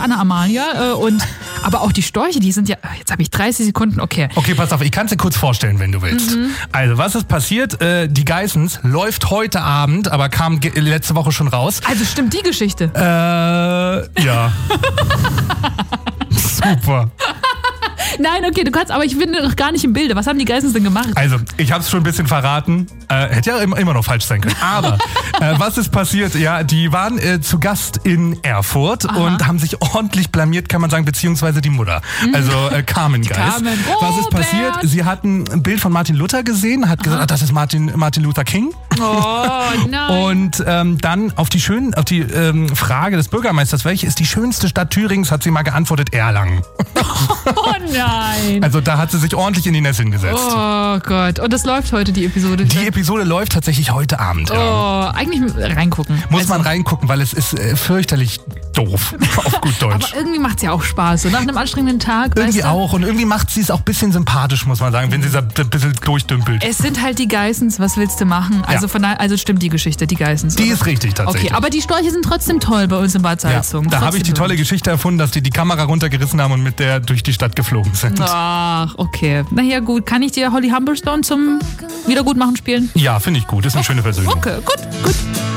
Anna Amalia. Aber auch die Storche, die sind ja... Jetzt habe ich 30 Sekunden, okay. Okay, pass auf, ich kann es dir kurz vorstellen, wenn du willst. Also, was ist passiert? Die Geissens läuft heute Abend, aber kam letzte Woche schon raus. Also stimmt die Geschichte? Ja. Super. Nein, okay, du kannst, aber ich bin noch gar nicht im Bilde. Was haben die Geissens denn gemacht? Also, ich habe es schon ein bisschen verraten. Hätte ja immer noch falsch sein können. Aber was ist passiert? Ja, die waren zu Gast in Erfurt und haben sich ordentlich blamiert, kann man sagen, beziehungsweise die Mutter. Also Carmen Geiss. Carmen. Was ist passiert? Sie hatten ein Bild von Martin Luther gesehen, hat gesagt, das ist Martin Luther King. Oh nein. Und dann auf die Frage des Bürgermeisters, welche ist die schönste Stadt Thürings, hat sie mal geantwortet, Erlangen. Oh nein. Also da hat sie sich ordentlich in die Nesseln gesetzt. Oh Gott. Und das läuft heute, die Episode? Die Episode läuft tatsächlich heute Abend. Oh, ja. Eigentlich reingucken. Muss man reingucken, weil es ist fürchterlich doof, auf gut Deutsch. Aber irgendwie macht es ja auch Spaß. So nach einem anstrengenden Tag. Irgendwie weißt du? auch. Und irgendwie macht sie es auch ein bisschen sympathisch, muss man sagen, wenn sie so ein bisschen durchdümpelt. Es sind halt die Geissens, was willst du machen? Also, also stimmt die Geschichte, die Geissens. Die ist richtig tatsächlich. Okay, aber die Storche sind trotzdem toll bei uns in Bad Salzung. Ja, da habe ich die tolle Geschichte erfunden, dass die Kamera runtergerissen haben und mit der durch die Stadt geflogen sind. Ach, okay. Na ja, gut. Kann ich dir Holly Humberstone zum Wiedergutmachen spielen? Ja, finde ich gut. Ist eine schöne Versöhnung. Okay, gut.